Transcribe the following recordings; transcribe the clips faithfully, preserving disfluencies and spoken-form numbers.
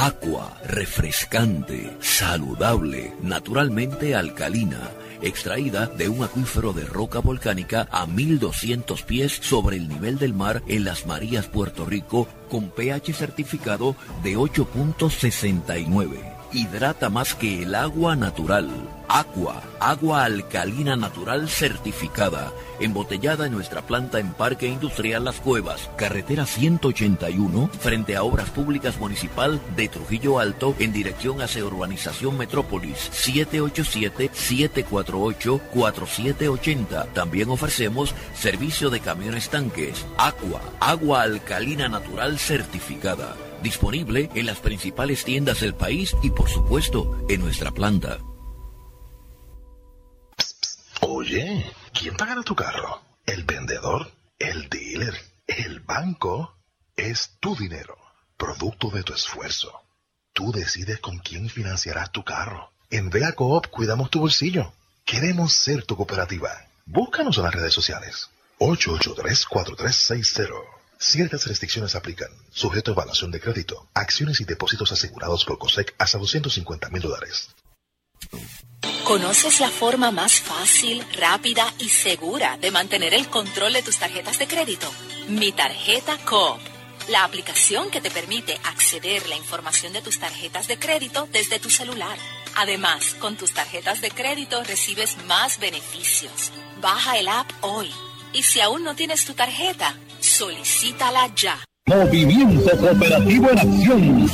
Aqua, refrescante, saludable, naturalmente alcalina, extraída de un acuífero de roca volcánica a mil doscientos pies sobre el nivel del mar en Las Marías, Puerto Rico, con pH certificado de ocho punto sesenta y nueve. Hidrata más que el agua natural. Aqua, agua alcalina natural certificada, embotellada en nuestra planta en Parque Industrial Las Cuevas, carretera ciento ochenta y uno, frente a Obras Públicas Municipal de Trujillo Alto, en dirección hacia Urbanización Metrópolis, siete ocho siete, siete cuatro ocho, cuatro siete ocho cero. También ofrecemos servicio de camiones tanques. Aqua, agua alcalina natural certificada, disponible en las principales tiendas del país y, por supuesto, en nuestra planta. Oye, ¿quién pagará tu carro? ¿El vendedor? ¿El dealer? ¿El banco? Es tu dinero, producto de tu esfuerzo. Tú decides con quién financiarás tu carro. En Vega Coop cuidamos tu bolsillo. Queremos ser tu cooperativa. Búscanos en las redes sociales. ocho ocho tres, cuatro tres seis cero. Ciertas restricciones aplican. Sujeto a evaluación de crédito. Acciones y depósitos asegurados por COSEC hasta doscientos cincuenta mil dólares. ¿Conoces la forma más fácil, rápida y segura de mantener el control de tus tarjetas de crédito? Mi Tarjeta Coop, la aplicación que te permite acceder a la información de tus tarjetas de crédito desde tu celular. Además, con tus tarjetas de crédito recibes más beneficios. Baja el app hoy. Y si aún no tienes tu tarjeta, solicítala ya. Movimiento Cooperativo en Acción.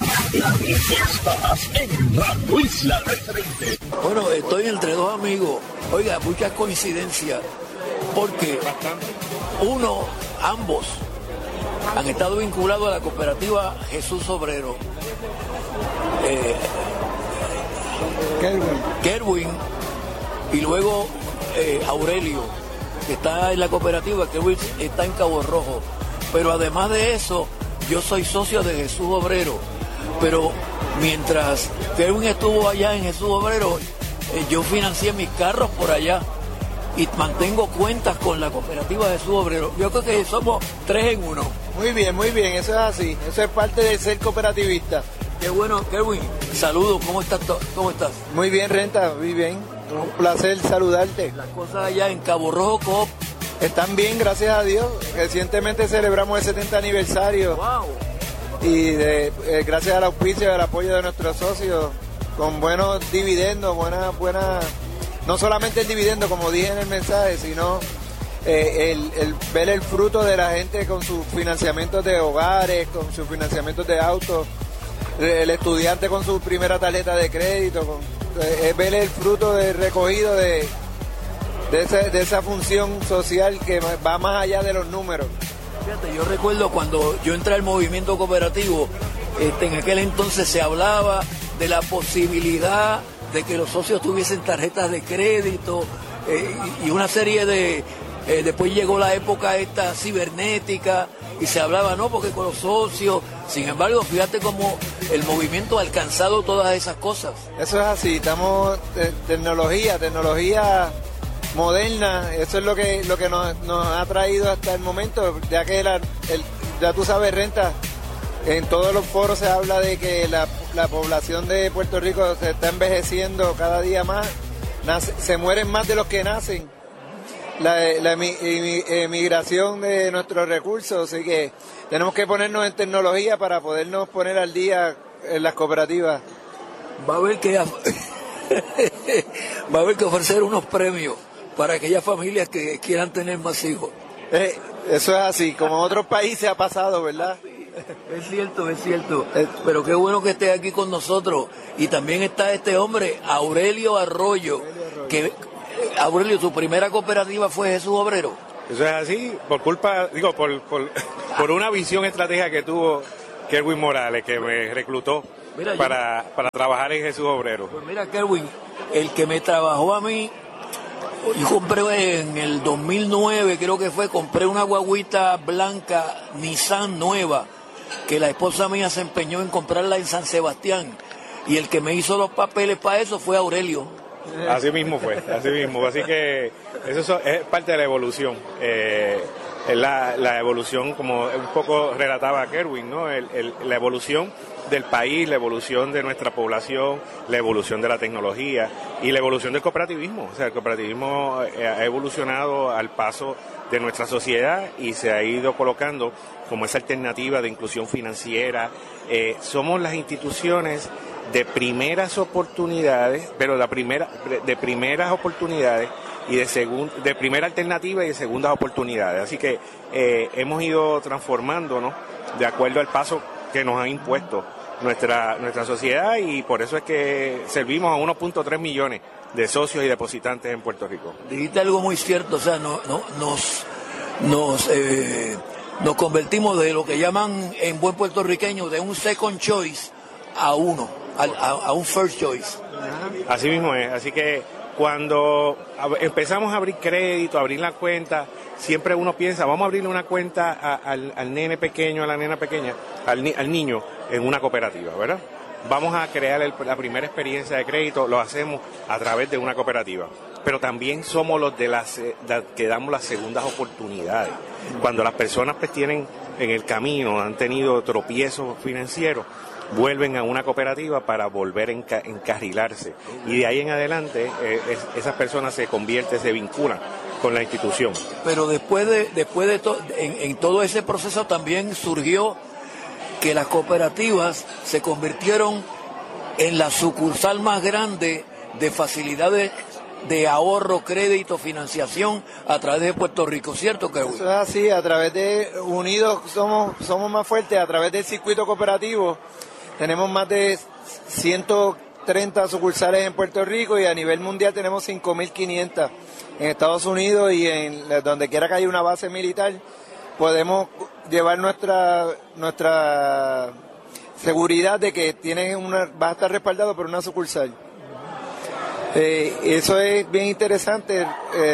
Estás en Radio Isla trescientos veinte. Bueno, estoy entre dos amigos. Oiga, muchas coincidencias. Porque uno, ambos, han estado vinculados a la cooperativa Jesús Obrero. Eh, Kerwin. Kerwin. Y luego eh, Aurelio, que está en la cooperativa. Kerwin está en Cabo Rojo. Pero además de eso, yo soy socio de Jesús Obrero. Pero mientras Kerwin estuvo allá en Jesús Obrero, eh, yo financié mis carros por allá y mantengo cuentas con la cooperativa Jesús Obrero. Yo creo que somos tres en uno. Muy bien, muy bien, eso es así. Eso es parte de ser cooperativista. Qué bueno, Kerwin. Saludos, ¿cómo estás? ¿Cómo estás? Muy bien, Renta, muy bien. Un placer saludarte. Las cosas allá en Cabo Rojo Coop están bien, gracias a Dios. Recientemente celebramos el setenta aniversario. Wow. Y de, eh, gracias al auspicio y al apoyo de nuestros socios, con buenos dividendos, buenas, buenas, no solamente el dividendo, como dije en el mensaje, sino eh, el, el ver el fruto de la gente con sus financiamientos de hogares, con sus financiamientos de autos, el estudiante con su primera tarjeta de crédito, con, eh, ver el fruto del recogido de, de, ese, de esa función social que va más allá de los números. Fíjate, yo recuerdo cuando yo entré al movimiento cooperativo, este, en aquel entonces se hablaba de la posibilidad de que los socios tuviesen tarjetas de crédito eh, y, y una serie de... Eh, después llegó la época esta cibernética y se hablaba, no, porque con los socios. Sin embargo, fíjate cómo el movimiento ha alcanzado todas esas cosas. Eso es así, estamos... Eh, tecnología, tecnología... moderna, eso es lo que lo que nos, nos ha traído hasta el momento, ya que la, el, ya tú sabes, Renta, en todos los foros se habla de que la, la población de Puerto Rico se está envejeciendo cada día más, nace, se mueren más de los que nacen, la, la emigración de nuestros recursos, así que tenemos que ponernos en tecnología para podernos poner al día en las cooperativas. Va a haber que va a haber que ofrecer unos premios para aquellas familias que quieran tener más hijos. Eh, eso es así, como en otros países ha pasado, ¿verdad? Es cierto, es cierto. Pero qué bueno que esté aquí con nosotros. Y también está este hombre, Aurelio Arroyo, Aurelio Arroyo. que eh, Aurelio, su primera cooperativa fue Jesús Obrero. Eso es así, por culpa, digo, por, por, por una visión estratégica que tuvo Kerwin Morales, que me reclutó mira, para, yo, para trabajar en Jesús Obrero. Pues mira, Kerwin, el que me trabajó a mí, yo compré en el dos mil nueve, creo que fue, compré una guaguita blanca Nissan nueva, que la esposa mía se empeñó en comprarla en San Sebastián, y el que me hizo los papeles para eso fue Aurelio. Así mismo fue, así mismo. Así que eso es parte de la evolución. Eh, es la, la evolución, como un poco relataba Kerwin, ¿no? El, el, la evolución del país, la evolución de nuestra población, la evolución de la tecnología y la evolución del cooperativismo. O sea, el cooperativismo ha evolucionado al paso de nuestra sociedad y se ha ido colocando como esa alternativa de inclusión financiera. Eh, somos las instituciones de primeras oportunidades, pero la primera, de primeras oportunidades y de segun, de primera alternativa y de segundas oportunidades. Así que eh, hemos ido transformándonos de acuerdo al paso que nos ha impuesto nuestra nuestra sociedad, y por eso es que servimos a uno punto tres millones de socios y depositantes en Puerto Rico. Dijiste algo muy cierto, o sea, no, no, nos, nos, eh, nos convertimos de lo que llaman en buen puertorriqueño de un second choice a uno, a, a, a un first choice. Así mismo es, así que cuando empezamos a abrir crédito, a abrir la cuenta, siempre uno piensa, vamos a abrirle una cuenta a, al, al nene pequeño, a la nena pequeña, al, ni, al niño en una cooperativa, ¿verdad? Vamos a crear el, la primera experiencia de crédito, lo hacemos a través de una cooperativa. Pero también somos los de las de, que damos las segundas oportunidades. Cuando las personas pues tienen en el camino, han tenido tropiezos financieros, vuelven a una cooperativa para volver a enca, encarrilarse. Y de ahí en adelante eh, es, esas personas se convierten, se vinculan con la institución. Pero después de, después de to, en, en todo ese proceso también surgió que las cooperativas se convirtieron en la sucursal más grande de facilidades de ahorro, crédito, financiación a través de Puerto Rico, ¿cierto? Eso es así, a través de Unidos somos, somos más fuertes, a través del circuito cooperativo tenemos más de ciento treinta sucursales en Puerto Rico y a nivel mundial tenemos cinco mil quinientas en Estados Unidos, y en donde quiera que haya una base militar podemos llevar nuestra nuestra seguridad de que tiene una, va a estar respaldado por una sucursal. Eh, eso es bien interesante,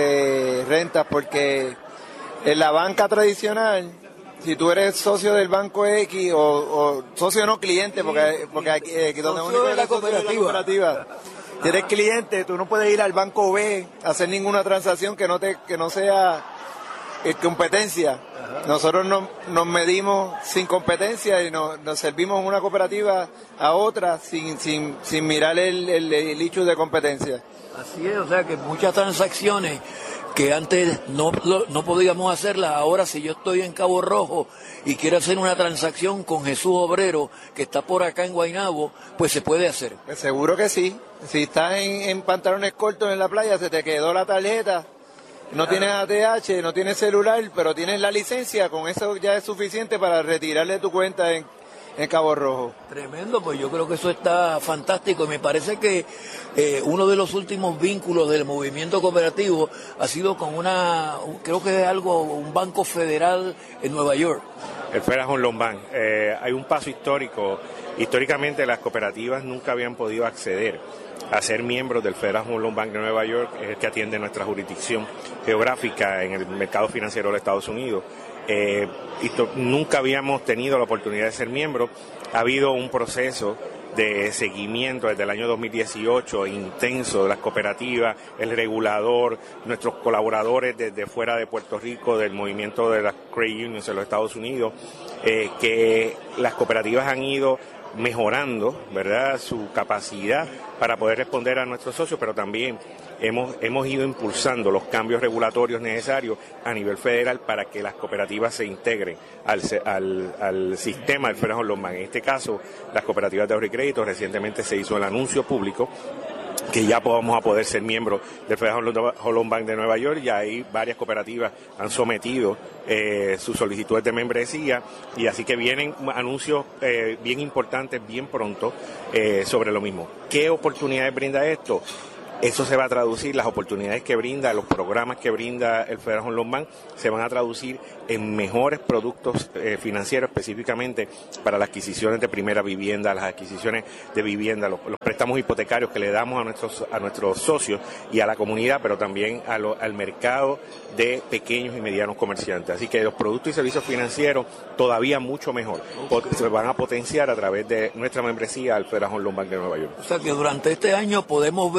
eh, Rentas, porque en la banca tradicional, si tú eres socio del banco X o, o socio no cliente, porque, porque aquí, eh, donde único de la cooperativa. la cooperativa, si eres cliente, tú no puedes ir al banco B a hacer ninguna transacción que no te que no sea eh, competencia. Nosotros nos, nos medimos sin competencia y nos, nos servimos una cooperativa a otra sin sin, sin mirar el, el, el hecho de competencia. Así es, o sea que muchas transacciones que antes no, no podíamos hacerlas, ahora si yo estoy en Cabo Rojo y quiero hacer una transacción con Jesús Obrero, que está por acá en Guaynabo, pues se puede hacer. Pues seguro que sí. Si estás en, en pantalones cortos en la playa, se te quedó la tarjeta, no claro. Tienes A T H, no tienes celular, pero tienes la licencia, con eso ya es suficiente para retirarle tu cuenta en, en Cabo Rojo. Tremendo, pues yo creo que eso está fantástico, y me parece que eh, uno de los últimos vínculos del movimiento cooperativo ha sido con una, creo que es algo, un banco federal en Nueva York. El Federal Home Loan Bank. Eh, hay un paso histórico. Históricamente las cooperativas nunca habían podido acceder a ser miembros del Federal Home Loan Bank de Nueva York, es el que atiende nuestra jurisdicción geográfica en el mercado financiero de Estados Unidos. Eh, esto, nunca habíamos tenido la oportunidad de ser miembros. Ha habido un proceso de seguimiento desde el año dos mil dieciocho intenso de las cooperativas, el regulador, nuestros colaboradores desde fuera de Puerto Rico, del movimiento de las credit unions en los Estados Unidos, eh, que las cooperativas han ido mejorando, ¿verdad?, su capacidad para poder responder a nuestros socios, pero también hemos hemos ido impulsando los cambios regulatorios necesarios a nivel federal para que las cooperativas se integren al al, al sistema del Federal Home Loan Bank. En este caso, las cooperativas de ahorro y crédito, recientemente se hizo el anuncio público que ya vamos a poder ser miembros del Federal Home Loan Bank de Nueva York. Ya ahí varias cooperativas han sometido eh, sus solicitudes de membresía, y así que vienen anuncios eh, bien importantes bien pronto eh, sobre lo mismo. ¿Qué oportunidades brinda esto? Eso se va a traducir, las oportunidades que brinda, los programas que brinda el Federal Home Loan Bank se van a traducir en mejores productos eh, financieros, específicamente para las adquisiciones de primera vivienda, las adquisiciones de vivienda, los, los préstamos hipotecarios que le damos a nuestros a nuestros socios y a la comunidad, pero también a lo, al mercado de pequeños y medianos comerciantes. Así que los productos y servicios financieros todavía mucho mejor, se van a potenciar a través de nuestra membresía al Federal Home Loan Bank de Nueva York. O sea que durante este año podemos ver algún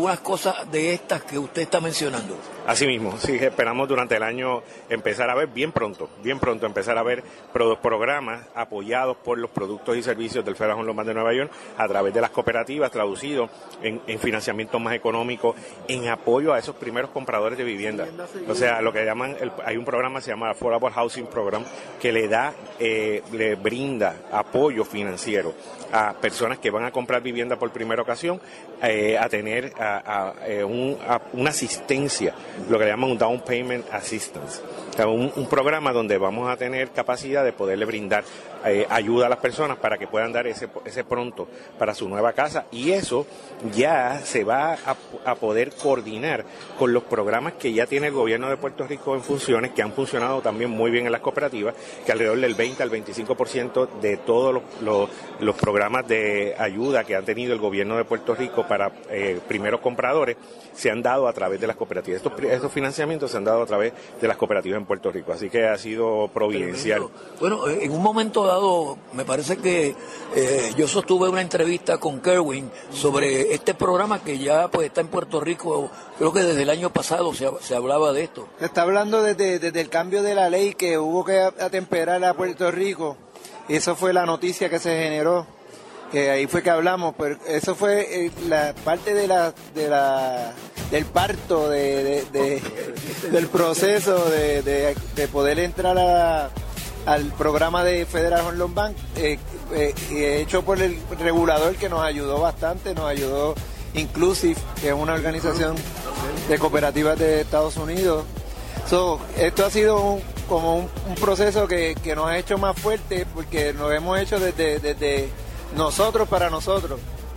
algunas cosas de estas que usted está mencionando. Así mismo, sí, esperamos durante el año empezar a ver, bien pronto, bien pronto empezar a ver pro, programas apoyados por los productos y servicios del Federal Home Loan Bank de Nueva York a través de las cooperativas, traducidos en, en financiamiento más económico, en apoyo a esos primeros compradores de vivienda. O sea, lo que llaman, el, hay un programa que se llama Affordable Housing Program que le da, eh, le brinda apoyo financiero a personas que van a comprar vivienda por primera ocasión, eh, a tener a, a, a, un, a una asistencia, lo que le llaman un Down Payment Assistance. O sea, un, un programa donde vamos a tener capacidad de poderle brindar eh, ayuda a las personas para que puedan dar ese, ese pronto para su nueva casa, y eso ya se va a, a poder coordinar con los programas que ya tiene el gobierno de Puerto Rico en funciones, que han funcionado también muy bien en las cooperativas, que alrededor del veinte al veinticinco por ciento de todos los, los, los programas de ayuda que han tenido el gobierno de Puerto Rico para eh, primeros compradores se han dado a través de las cooperativas. Estos, estos financiamientos se han dado a través de las cooperativas en Puerto Rico, así que ha sido providencial. Bueno, en un momento dado, me parece que eh, yo sostuve una entrevista con Kerwin sobre este programa que ya pues está en Puerto Rico, creo que desde el año pasado se, se hablaba de esto. Se está hablando desde, desde el cambio de la ley que hubo que atemperar a Puerto Rico, y eso fue la noticia que se generó. Que ahí fue que hablamos, pero eso fue eh, la parte de la, de la del parto de, de, de del proceso de, de, de poder entrar a, al programa de Federal Home Loan Bank, eh, eh, hecho por el regulador que nos ayudó bastante, nos ayudó Inclusive, que es una organización de cooperativas de Estados Unidos. So, esto ha sido un, como un, un proceso que, que nos ha hecho más fuerte, porque lo hemos hecho desde, desde nosotros para nosotros.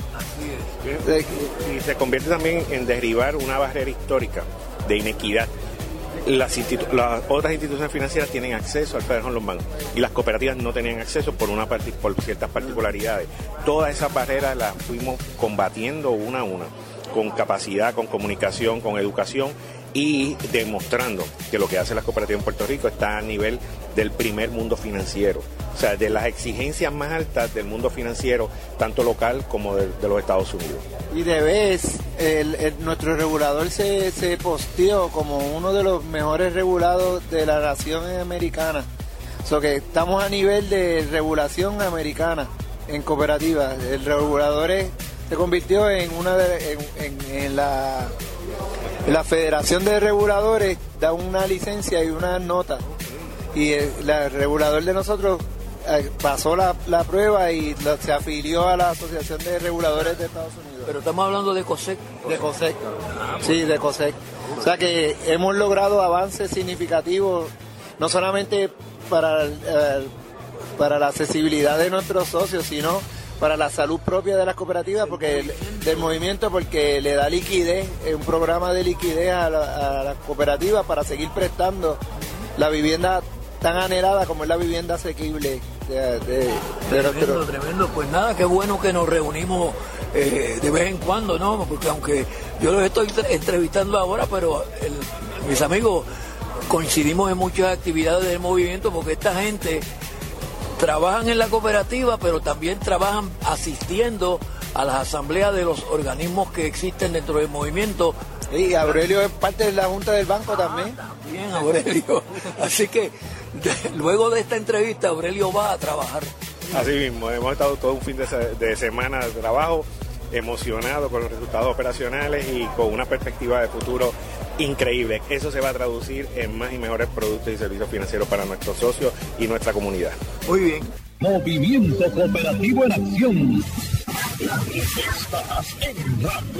Así es. Y se convierte también en derribar una barrera histórica de inequidad. Las, institu- las otras instituciones financieras tienen acceso al Federal Home Loan Bank y las cooperativas no tenían acceso por una part- por ciertas particularidades. Todas esas barreras las fuimos combatiendo una a una, con capacidad, con comunicación, con educación, y demostrando que lo que hacen las cooperativas en Puerto Rico está a nivel del primer mundo financiero. O sea, de las exigencias más altas del mundo financiero, tanto local como de, de los Estados Unidos. Y de vez, el, el, nuestro regulador se, se posteó como uno de los mejores regulados de la nación americana. O sea, que estamos a nivel de regulación americana en cooperativas. El regulador es, se convirtió en una de, en, en, en la... La Federación de Reguladores da una licencia y una nota, y el, la, el regulador de nosotros eh, pasó la, la prueba y lo, se afilió a la Asociación de Reguladores de Estados Unidos. Pero estamos hablando de COSEC. De COSEC, sí, de COSEC. O sea que hemos logrado avances significativos, no solamente para, eh, para la accesibilidad de nuestros socios, sino para la salud propia de las cooperativas, porque el, del movimiento, porque le da liquidez, un programa de liquidez a la, a la cooperativa para seguir prestando la vivienda tan anhelada como es la vivienda asequible de, de, de tremendo, nuestro... tremendo. Pues nada, qué bueno que nos reunimos eh, de vez en cuando, ¿no? Porque aunque yo los estoy entrevistando ahora, pero el, mis amigos, coincidimos en muchas actividades del movimiento, porque esta gente trabajan en la cooperativa, pero también trabajan asistiendo a las asambleas de los organismos que existen dentro del movimiento. Y Aurelio es parte de la Junta del Banco también. Ah, también, Aurelio. Así que de, luego de esta entrevista, Aurelio va a trabajar. Así mismo, hemos estado todo un fin de, se- de semana de trabajo, emocionado con los resultados operacionales y con una perspectiva de futuro increíble. Eso se va a traducir en más y mejores productos y servicios financieros para nuestros socios y nuestra comunidad. Muy bien. Movimiento Cooperativo en Acción. Estás en Radio